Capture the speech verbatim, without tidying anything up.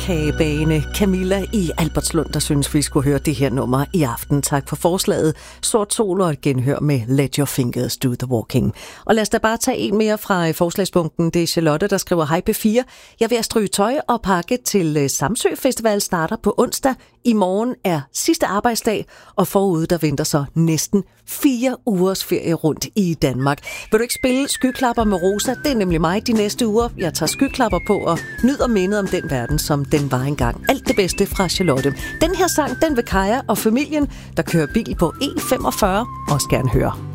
Kagebane Camilla i Albertslund, der synes, vi skulle høre det her nummer i aften. Tak for forslaget. Sort Sol og et genhør med Let Your Fingers Do The Walking. Og lad os da bare tage en mere fra forslagspunkten. Det er Charlotte, der skriver: Hej P fire. Jeg vil stryge tøj og pakke til Samsø Festival starter på onsdag. I morgen er sidste arbejdsdag, og forude der venter så næsten fire ugers ferie rundt i Danmark. Vil du ikke spille Skyklapper med Rosa? Det er nemlig mig de næste uger. Jeg tager skyklapper på og nyder mindet om den verden, som den var engang. Alt det bedste fra Charlotte. Den her sang, den vil Kaja og familien, der kører bil på E femogfyrre, også gerne høre.